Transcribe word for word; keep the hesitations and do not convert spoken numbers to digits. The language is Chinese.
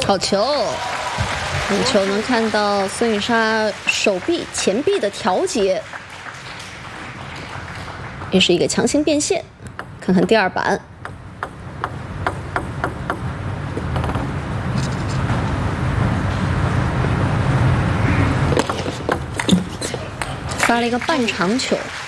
好球！这球能看到孙颖莎手臂前臂的调节，也是一个强行变现。看看第二板，发了一个半长球。